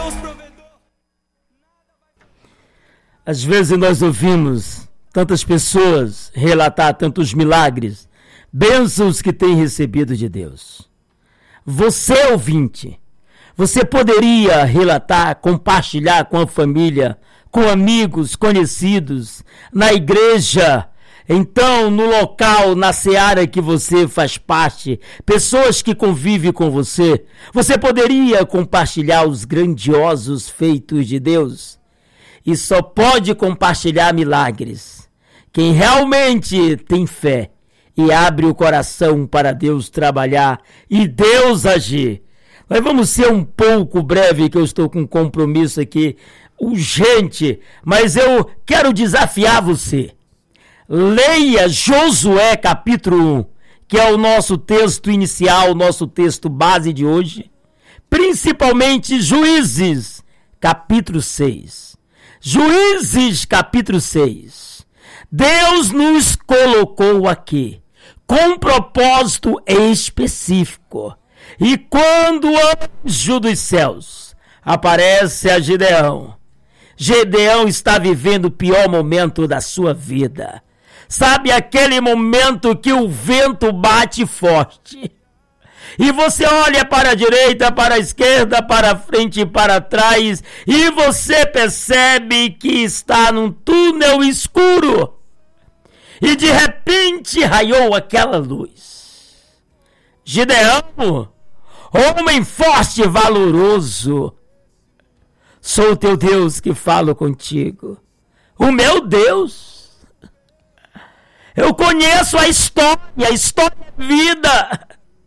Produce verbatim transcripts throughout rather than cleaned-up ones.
Às vezes nós ouvimos tantas pessoas relatar tantos milagres, bênçãos que têm recebido de Deus. Você, ouvinte, você poderia relatar, compartilhar com a família, com amigos, conhecidos, na igreja, então no local, na seara que você faz parte, pessoas que convivem com você, você poderia compartilhar os grandiosos feitos de Deus? E só pode compartilhar milagres quem realmente tem fé e abre o coração para Deus trabalhar e Deus agir. Nós vamos ser um pouco breve, que eu estou com um compromisso aqui urgente, mas eu quero desafiar você. Leia Josué capítulo um, que é o nosso texto inicial, o nosso texto base de hoje, principalmente Juízes capítulo seis. Juízes capítulo seis. Deus nos colocou aqui com um propósito específico. E quando o anjo dos céus aparece a Gideão, Gideão está vivendo o pior momento da sua vida. Sabe aquele momento que o vento bate forte? E você olha para a direita, para a esquerda, para a frente e para trás, e você percebe que está num túnel escuro. E de repente raiou aquela luz. Gideão, homem forte e valoroso, sou o teu Deus que falo contigo. O meu Deus. Eu conheço a história, a história é vida.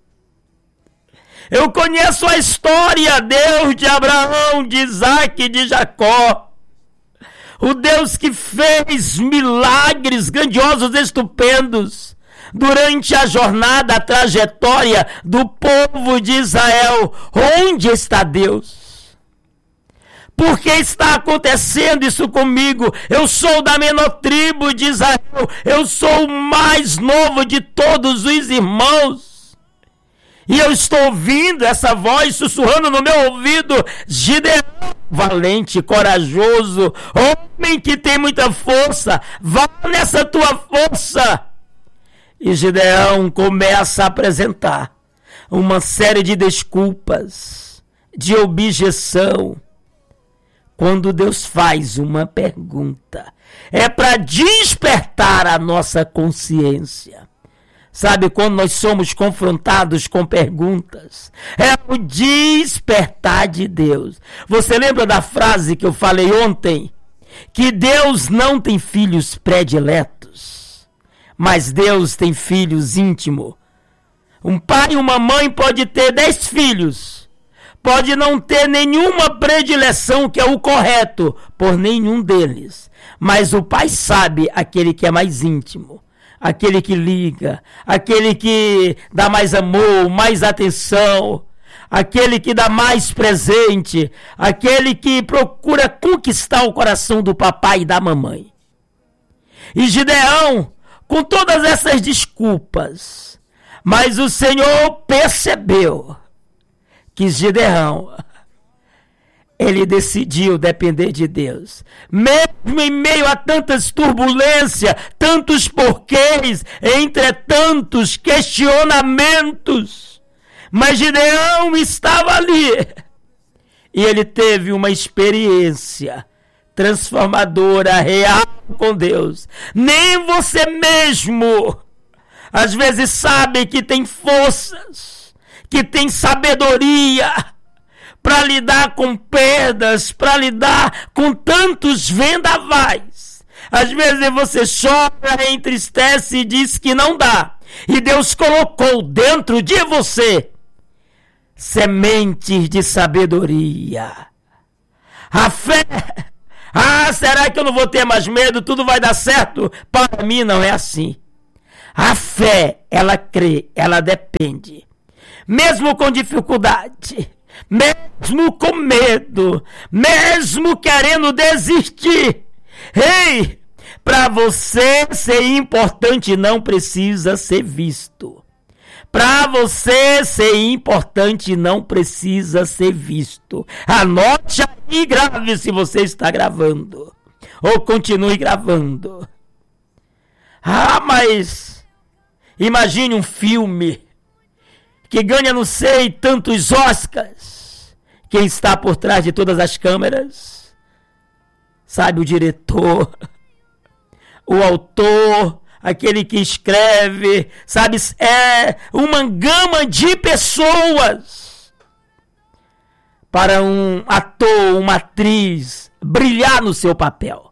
Eu conheço a história, Deus de Abraão, de Isaac e de Jacó. O Deus que fez milagres grandiosos, estupendos, durante a jornada, a trajetória do povo de Israel. Onde está Deus? Por que está acontecendo isso comigo? Eu sou da menor tribo de Israel. Eu sou o mais novo de todos os irmãos. E eu estou ouvindo essa voz sussurrando no meu ouvido: Gideão, valente, corajoso, homem que tem muita força, vá nessa tua força. E Gideão começa a apresentar uma série de desculpas, de objeção. Quando Deus faz uma pergunta, é para despertar a nossa consciência. Sabe, quando nós somos confrontados com perguntas, é o despertar de Deus. Você lembra da frase que eu falei ontem? Que Deus não tem filhos prediletos, mas Deus tem filhos íntimos. Um pai e uma mãe pode ter dez filhos, pode não ter nenhuma predileção, que é o correto, por nenhum deles. Mas o pai sabe aquele que é mais íntimo. Aquele que liga, aquele que dá mais amor, mais atenção, aquele que dá mais presente, aquele que procura conquistar o coração do papai e da mamãe. E Gideão, com todas essas desculpas, mas o Senhor percebeu que Gideão, ele decidiu depender de Deus. Mesmo em meio a tantas turbulências, tantos porquês, entre tantos questionamentos. Mas Gideão estava ali. E ele teve uma experiência transformadora, real com Deus. Nem você mesmo, às vezes, sabe que tem forças, que tem sabedoria para lidar com perdas, para lidar com tantos vendavais. Às vezes você chora, entristece e diz que não dá. E Deus colocou dentro de você sementes de sabedoria. A fé. Ah, será que eu não vou ter mais medo? Tudo vai dar certo? Para mim não é assim. A fé, ela crê, ela depende. Mesmo com dificuldade, mesmo com medo, mesmo querendo desistir. Ei, para você ser importante não precisa ser visto. Para você ser importante não precisa ser visto. Anote aí. e grave se você está gravando. Ou continue gravando. Ah, mas imagine um filme que ganha não sei tantos Oscars. Quem está por trás de todas as câmeras? Sabe, o diretor, o autor, aquele que escreve, sabe, é uma gama de pessoas para um ator, uma atriz brilhar no seu papel.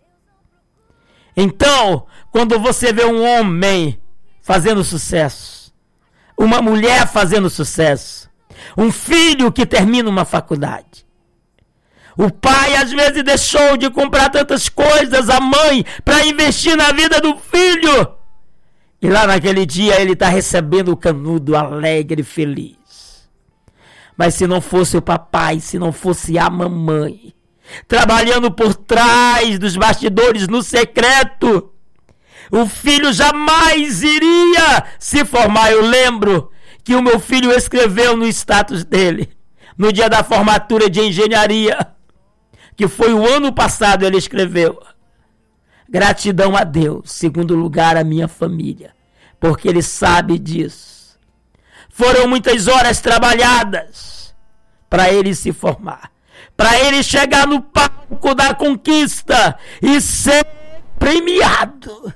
Então, quando você vê um homem fazendo sucesso, uma mulher fazendo sucesso, um filho que termina uma faculdade, o pai às vezes deixou de comprar tantas coisas, a mãe, para investir na vida do filho, e lá naquele dia ele está recebendo o canudo alegre e feliz. Mas se não fosse o papai, se não fosse a mamãe, trabalhando por trás dos bastidores no secreto, o filho jamais iria se formar. Eu lembro que o meu filho escreveu no status dele, no dia da formatura de engenharia, que foi o ano passado, ele escreveu: gratidão a Deus, segundo lugar a minha família, porque ele sabe disso. Foram muitas horas trabalhadas para ele se formar, para ele chegar no palco da conquista e ser premiado,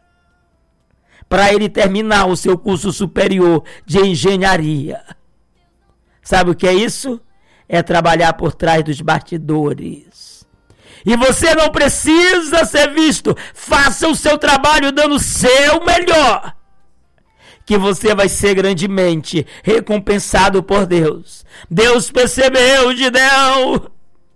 para ele terminar o seu curso superior de engenharia. Sabe o que é isso? É trabalhar por trás dos bastidores. E você não precisa ser visto. Faça o seu trabalho dando o seu melhor, que você vai ser grandemente recompensado por Deus. Deus percebeu Gideão.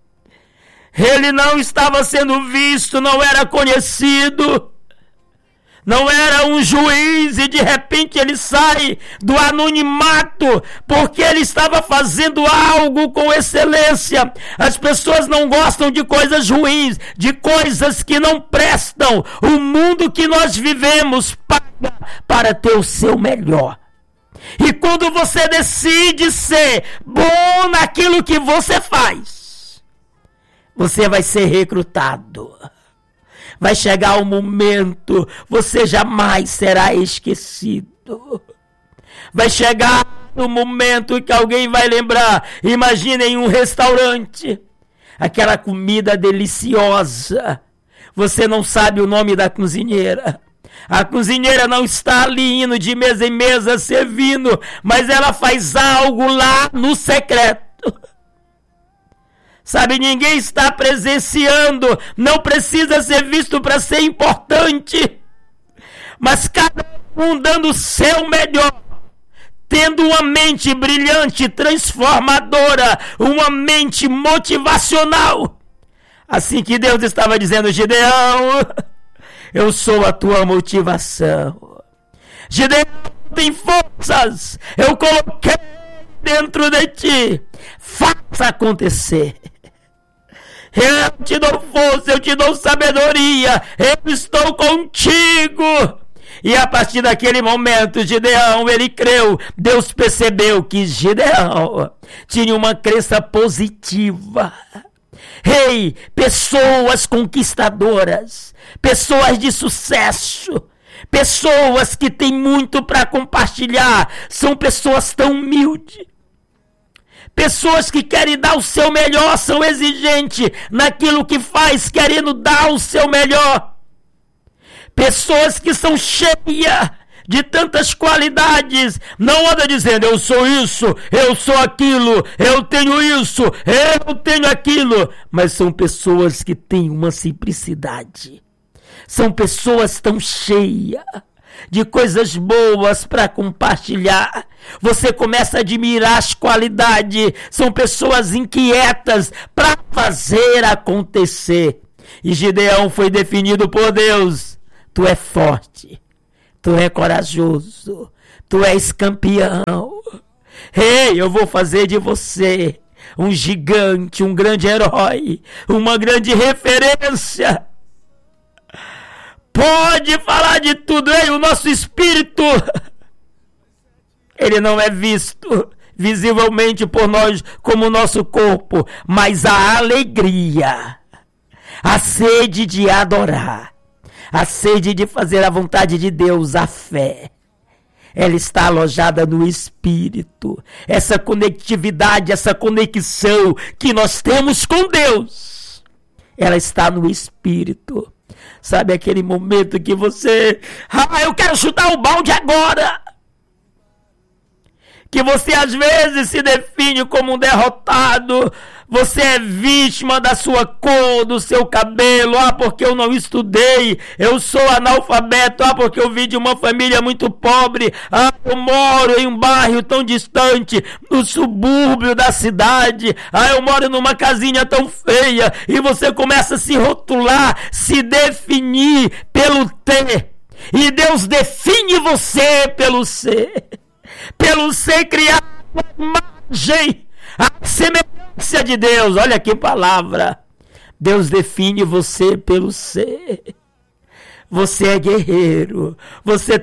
Ele não estava sendo visto, não era conhecido, não era um juiz, e de repente ele sai do anonimato, porque ele estava fazendo algo com excelência. As pessoas não gostam de coisas ruins, de coisas que não prestam. O mundo que nós vivemos paga para ter o seu melhor. E quando você decide ser bom naquilo que você faz, você vai ser recrutado. Vai chegar o momento, você jamais será esquecido. Vai chegar o momento que alguém vai lembrar. Imaginem um restaurante, aquela comida deliciosa. Você não sabe o nome da cozinheira. A cozinheira não está ali indo de mesa em mesa servindo, mas ela faz algo lá no secreto. Sabe, ninguém está presenciando, não precisa ser visto para ser importante, mas cada um dando o seu melhor, tendo uma mente brilhante, transformadora, uma mente motivacional. Assim que Deus estava dizendo: Gideão, eu sou a tua motivação. Gideão, tem forças, eu coloquei dentro de ti, faça acontecer. Eu te dou força, eu te dou sabedoria, eu estou contigo. E a partir daquele momento, Gideão, ele creu. Deus percebeu que Gideão tinha uma crença positiva. Ei, hey, pessoas conquistadoras, pessoas de sucesso, pessoas que têm muito para compartilhar, são pessoas tão humildes. Pessoas que querem dar o seu melhor, são exigentes naquilo que faz, querendo dar o seu melhor. Pessoas que são cheias de tantas qualidades, não anda dizendo: eu sou isso, eu sou aquilo, eu tenho isso, eu tenho aquilo. Mas são pessoas que têm uma simplicidade. São pessoas tão cheias de coisas boas para compartilhar. Você começa a admirar as qualidades. São pessoas inquietas para fazer acontecer. E Gideão foi definido por Deus: tu é forte, tu é corajoso, tu és campeão. Ei, hey, eu vou fazer de você um gigante, um grande herói, uma grande referência. Pode falar de tudo, ei, o nosso espírito, ele não é visto, visivelmente por nós como o nosso corpo, mas a alegria, a sede de adorar, a sede de fazer a vontade de Deus, a fé, ela está alojada no Espírito. Essa conectividade, essa conexão que nós temos com Deus, ela está no Espírito. Sabe aquele momento que você, ah, eu quero chutar o balde agora. Que você às vezes se define como um derrotado, você é vítima da sua cor, do seu cabelo, ah, porque eu não estudei, eu sou analfabeto, ah, porque eu vim de uma família muito pobre, ah, eu moro em um bairro tão distante, no subúrbio da cidade, ah, eu moro numa casinha tão feia, e você começa a se rotular, se definir pelo ter, e Deus define você pelo ser. Pelo ser criado à imagem, à semelhança de Deus. Olha que palavra. Deus define você pelo ser. Você é guerreiro. Você